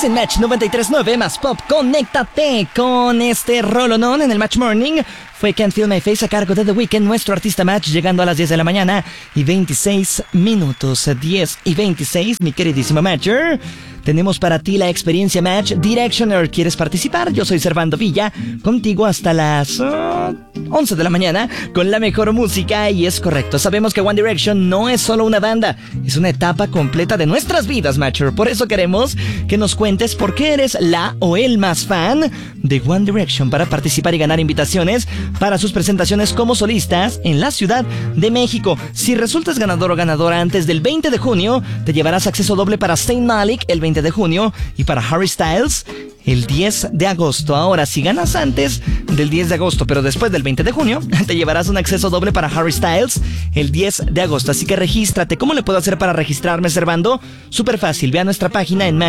Estás en Match 93.9 más Pop. Conéctate con este rolonón en el Match Morning. Fue Can't Feel My Face a cargo de The Weeknd, nuestro artista Match, llegando a las 10 de la mañana y 26 minutos. 10 y 26, mi queridísimo Matcher. Tenemos para ti la experiencia Match Directioner. ¿Quieres participar? Yo soy Servando Villa, contigo hasta las 11 de la mañana con la mejor música. Y es correcto, sabemos que One Direction no es solo una banda, es una etapa completa de nuestras vidas, Matcher. Por eso queremos que nos cuentes por qué eres la o el más fan de One Direction, para participar y ganar invitaciones para sus presentaciones como solistas en la Ciudad de México. Si resultas ganador o ganadora antes del 20 de junio, te llevarás acceso doble para Zayn Malik el 20 de junio y para Harry Styles el 10 de agosto. Ahora, si ganas antes del 10 de agosto, pero después del 20 de junio, te llevarás un acceso doble para Harry Styles el 10 de agosto. Así que regístrate. ¿Cómo le puedo hacer para registrarme, Servando? Súper fácil. Ve a nuestra página en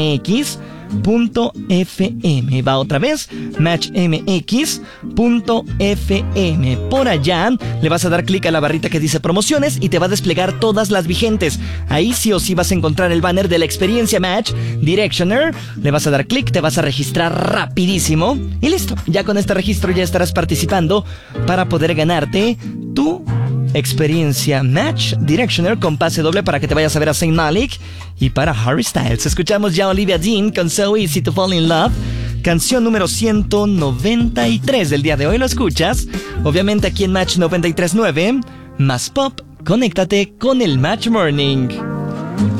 matchmx.fm. Va otra vez, matchmx.fm. Por allá le vas a dar clic a la barrita que dice promociones y te va a desplegar todas las vigentes. Ahí sí o sí vas a encontrar el banner de la experiencia Match Directioner. Le vas a dar clic, te vas a registrar rapidísimo y listo. Ya con este registro ya estarás participando para poder ganarte tu experiencia Match Directioner con pase doble para que te vayas a ver a Zayn Malik y para Harry Styles. Escuchamos ya a Olivia Dean con So Easy to Fall in Love, canción número 193 del día de hoy. Lo escuchas obviamente aquí en Match 93.9 más Pop. Conéctate con el Match Morning.